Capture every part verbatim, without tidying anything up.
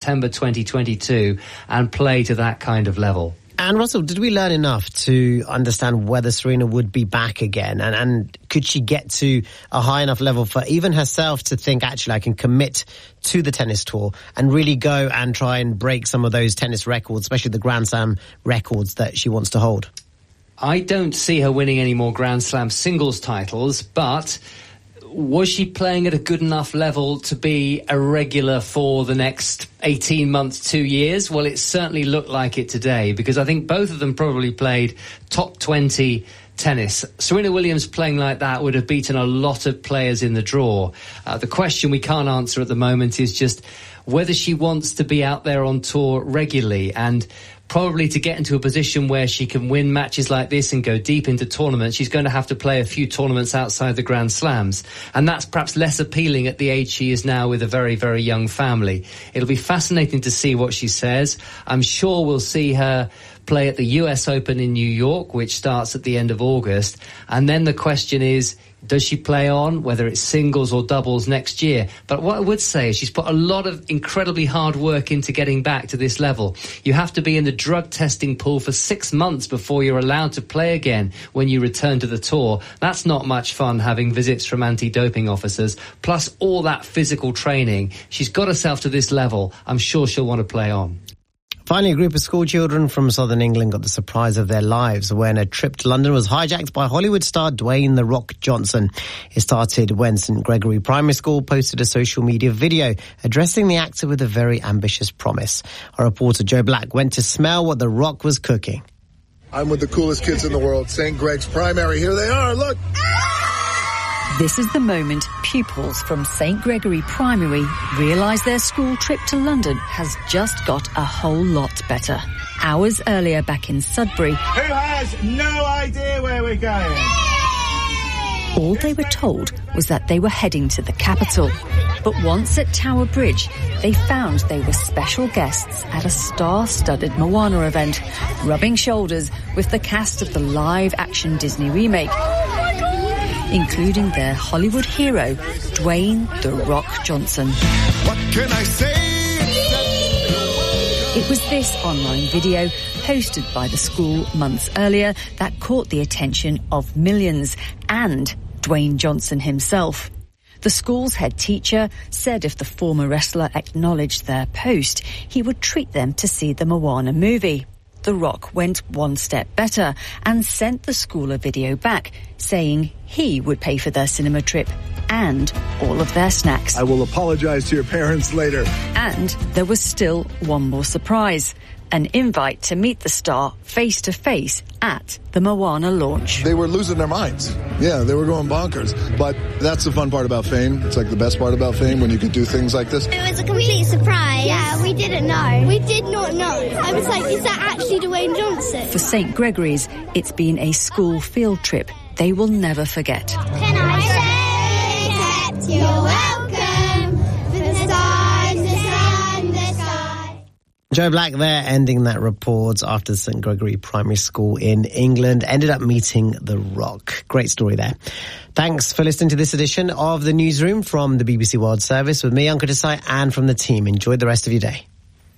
September twenty twenty-two and play to that kind of level. And Russell, did we learn enough to understand whether Serena would be back again? And, and could she get to a high enough level for even herself to think, actually, I can commit to the tennis tour and really go and try and break some of those tennis records, especially the Grand Slam records that she wants to hold? I don't see her winning any more Grand Slam singles titles, but was she playing at a good enough level to be a regular for the next eighteen months, two years? Well, it certainly looked like it today, because I think both of them probably played top twenty tennis. Serena Williams playing like that would have beaten a lot of players in the draw. Uh, the question we can't answer at the moment is just whether she wants to be out there on tour regularly, and probably to get into a position where she can win matches like this and go deep into tournaments, she's going to have to play a few tournaments outside the Grand Slams. And that's perhaps less appealing at the age she is now with a very, very young family. It'll be fascinating to see what she says. I'm sure we'll see her play at the U S Open in New York, which starts at the end of August. And then the question is, does she play on, whether it's singles or doubles, next year? But what I would say is she's put a lot of incredibly hard work into getting back to this level. You have to be in the drug testing pool for six months before you're allowed to play again when you return to the tour. That's not much fun, having visits from anti-doping officers, plus all that physical training. She's got herself to this level. I'm sure she'll want to play on. Finally, a group of school children from southern England got the surprise of their lives when a trip to London was hijacked by Hollywood star Dwayne "The Rock" Johnson. It started when Saint Gregory Primary School posted a social media video addressing the actor with a very ambitious promise. Our reporter Joe Black went to smell what The Rock was cooking. I'm with the coolest kids in the world, Saint Greg's Primary. Here they are, look! This is the moment pupils from Saint Gregory Primary realise their school trip to London has just got a whole lot better. Hours earlier back in Sudbury, who has no idea where we're going? All they were told was that they were heading to the capital. But once at Tower Bridge, they found they were special guests at a star-studded Moana event, rubbing shoulders with the cast of the live-action Disney remake, including their Hollywood hero, Dwayne "The Rock" Johnson. What can I say? It was this online video, posted by the school months earlier, that caught the attention of millions, and Dwayne Johnson himself. The school's head teacher said if the former wrestler acknowledged their post, he would treat them to see the Moana movie. The Rock went one step better and sent the school a video back saying he would pay for their cinema trip and all of their snacks. I will apologize to your parents later. And there was still one more surprise. An invite to meet the star face-to-face at the Moana launch. They were losing their minds. Yeah, they were going bonkers. But that's the fun part about fame. It's like the best part about fame, when you can do things like this. It was a complete surprise. Yeah, we didn't know. We did not know. I was like, is that actually Dwayne Johnson? For Saint Gregory's, it's been a school field trip they will never forget. Can I say that you're welcome? The stars, the sun, the sky. Joe Black there, ending that report after Saint Gregory Primary School in England ended up meeting The Rock. Great story there. Thanks for listening to this edition of The Newsroom from the B B C World Service with me, Ankur Desai, and from the team. Enjoy the rest of your day.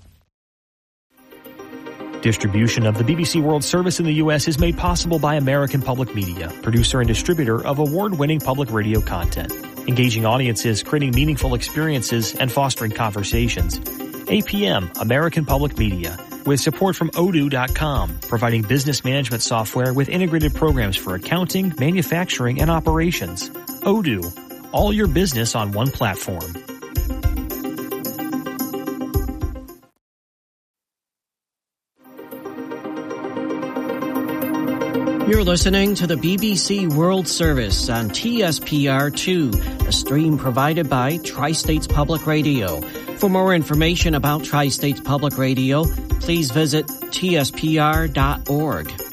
Distribution of the B B C World Service in the U S is made possible by American Public Media, producer and distributor of award-winning public radio content, engaging audiences, creating meaningful experiences, and fostering conversations. A P M, American Public Media, with support from Odoo dot com, providing business management software with integrated programs for accounting, manufacturing, and operations. Odoo, all your business on one platform. You're listening to the B B C World Service on T S P R two, a stream provided by Tri-States Public Radio. For more information about Tri-States Public Radio, please visit T S P R dot org.